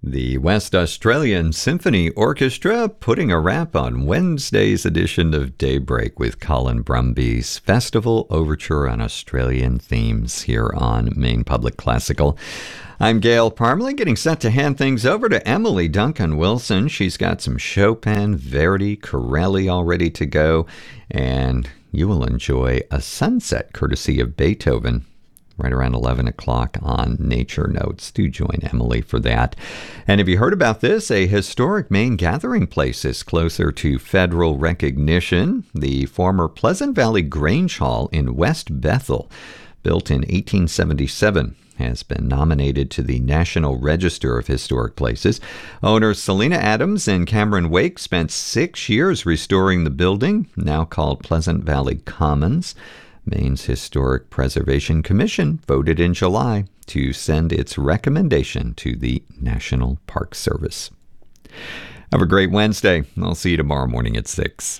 The West Australian Symphony Orchestra putting a wrap on Wednesday's edition of Daybreak with Colin Brumby's Festival Overture on Australian themes here on Maine Public Classical. I'm Gail Parmalee, getting set to hand things over to Emily Duncan-Wilson. She's got some Chopin, Verdi, Corelli all ready to go, and you will enjoy a sunset courtesy of Beethoven right around 11 o'clock on Nature Notes. Do join Emily for that. And have you heard about this? A historic Maine gathering place is closer to federal recognition. The former Pleasant Valley Grange Hall in West Bethel, built in 1877, has been nominated to the National Register of Historic Places. Owners Selena Adams and Cameron Wake spent 6 years restoring the building, now called Pleasant Valley Commons. Maine's Historic Preservation Commission voted in July to send its recommendation to the National Park Service. Have a great Wednesday. I'll see you tomorrow morning at 6.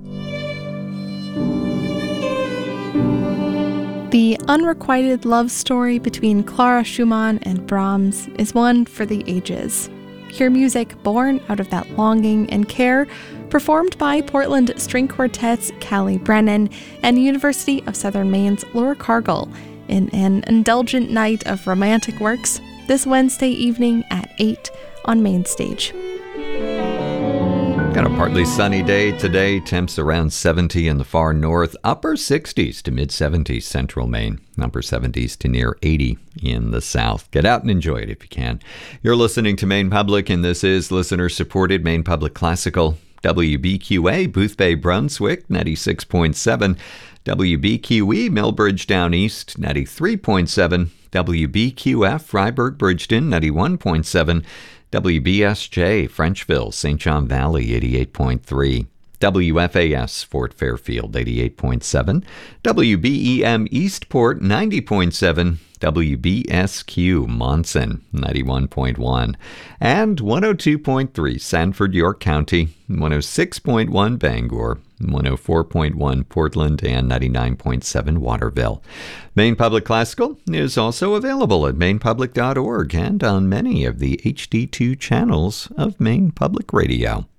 The unrequited love story between Clara Schumann and Brahms is one for the ages. Hear music born out of that longing and care, performed by Portland String Quartet's Callie Brennan and University of Southern Maine's Laura Cargill in an indulgent night of romantic works this Wednesday evening at 8 on Main Stage. Got a partly sunny day today. Temps around 70 in the far north, upper 60s to mid 70s central Maine, upper 70s to near 80 in the south. Get out and enjoy it if you can. You're listening to Maine Public, and this is listener-supported Maine Public Classical. WBQA, Boothbay, Brunswick, 96.7. WBQE, Millbridge Down East, 93.7. WBQF, Freiburg, Bridgeton, 91.7. WBSJ, Frenchville, St. John Valley, 88.3. WFAS, Fort Fairfield, 88.7. WBEM, Eastport, 90.7. WBSQ, Monson, 91.1. And 102.3, Sanford, York County, 106.1, Bangor, 104.1, Portland, and 99.7, Waterville. Maine Public Classical is also available at mainepublic.org and on many of the HD2 channels of Maine Public Radio.